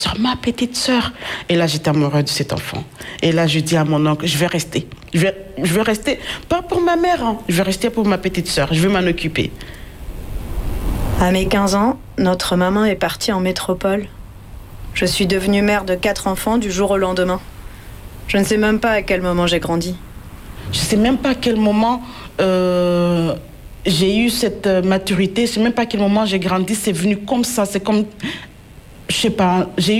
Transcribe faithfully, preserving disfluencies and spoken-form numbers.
sur ma petite sœur. Et là, j'étais amoureuse de cet enfant. Et là, je dis à mon oncle, je vais rester. Je vais, je vais rester, pas pour ma mère, hein. Je vais rester pour ma petite sœur. Je vais m'en occuper. À mes quinze ans, notre maman est partie en métropole. Je suis devenue mère de quatre enfants du jour au lendemain. Je ne sais même pas à quel moment j'ai grandi. Je ne sais même pas à quel moment euh, j'ai eu cette maturité. Je ne sais même pas à quel moment j'ai grandi. C'est venu comme ça. C'est comme, je ne sais pas, j'ai eu